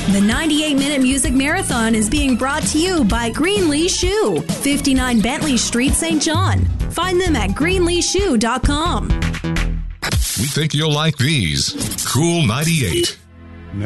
The 98-Minute Music Marathon is being brought to you by Greenlee Shoe, 59 Bentley Street, St. John. Find them at greenleeshoe.com. We think you'll like these. Cool 98.